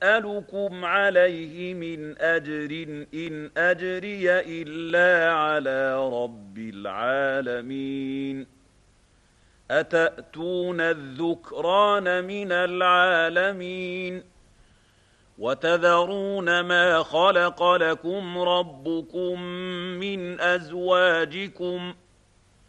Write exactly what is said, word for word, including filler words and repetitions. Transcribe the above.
أسألكم عليه من أجر إن أجري إلا على رب العالمين أتأتون الذكران من العالمين وتذرون ما خلق لكم ربكم من أزواجكم